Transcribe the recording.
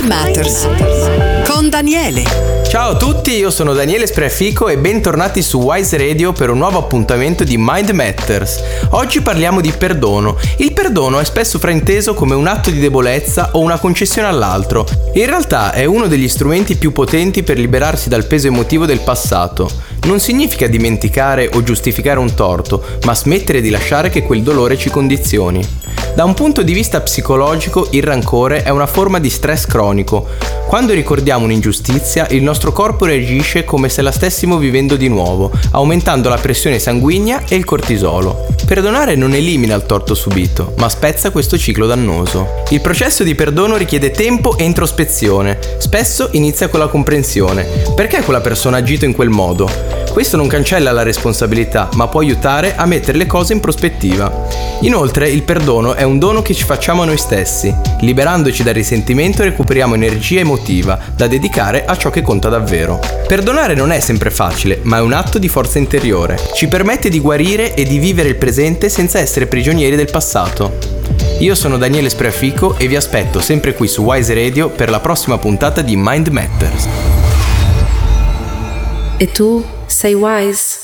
Matters con Daniele. Ciao a tutti, io sono Daniele Spreafico e bentornati su Wise Radio per un nuovo appuntamento di Mind Matters. Oggi parliamo di perdono. Il perdono è spesso frainteso come un atto di debolezza o una concessione all'altro. In realtà è uno degli strumenti più potenti per liberarsi dal peso emotivo del passato. Non significa dimenticare o giustificare un torto, ma smettere di lasciare che quel dolore ci condizioni. Da un punto di vista psicologico, il rancore è una forma di stress cronico. Quando ricordiamo un'ingiustizia, il nostro corpo reagisce come se la stessimo vivendo di nuovo, aumentando la pressione sanguigna e il cortisolo. Perdonare non elimina il torto subito, ma spezza questo ciclo dannoso. Il processo di perdono richiede tempo e introspezione. Spesso inizia con la comprensione. Perché quella persona ha agito in quel modo? Questo non cancella la responsabilità, ma può aiutare a mettere le cose in prospettiva. Inoltre, il perdono è un dono che ci facciamo a noi stessi. Liberandoci dal risentimento recuperiamo energia emotiva da dedicare a ciò che conta davvero. Perdonare non è sempre facile, ma è un atto di forza interiore. Ci permette di guarire e di vivere il presente senza essere prigionieri del passato. Io sono Daniele Spreafico e vi aspetto sempre qui su Wise Radio per la prossima puntata di Mind Matters. E tu sei wise?